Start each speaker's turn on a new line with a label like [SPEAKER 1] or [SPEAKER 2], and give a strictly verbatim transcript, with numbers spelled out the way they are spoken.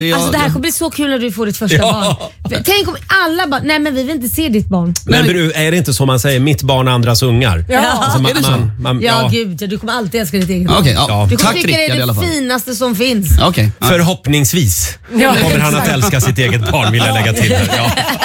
[SPEAKER 1] Ja,
[SPEAKER 2] alltså det här kommer bli så kul när du får ditt första
[SPEAKER 3] Ja.
[SPEAKER 2] barn. Tänk om alla bara, nej men vi vill inte se ditt barn.
[SPEAKER 3] Men bru, är det inte så man säger, mitt barn är andras ungar?
[SPEAKER 2] Ja,
[SPEAKER 3] Alltså, man,
[SPEAKER 1] är det så?
[SPEAKER 3] man, man,
[SPEAKER 2] ja,
[SPEAKER 3] ja.
[SPEAKER 2] gud, du kommer alltid älska ditt eget barn.
[SPEAKER 1] Okej, ja.
[SPEAKER 3] Ja.
[SPEAKER 2] Du kommer
[SPEAKER 1] Tack
[SPEAKER 2] tycka det
[SPEAKER 1] Rickard i
[SPEAKER 2] är
[SPEAKER 1] alla
[SPEAKER 2] det
[SPEAKER 1] fall.
[SPEAKER 2] finaste som finns.
[SPEAKER 1] Okej. Ja.
[SPEAKER 3] Förhoppningsvis
[SPEAKER 2] Ja,
[SPEAKER 3] kommer han att
[SPEAKER 2] exakt.
[SPEAKER 3] älska sitt eget barn, vill jag lägga till här. Ja.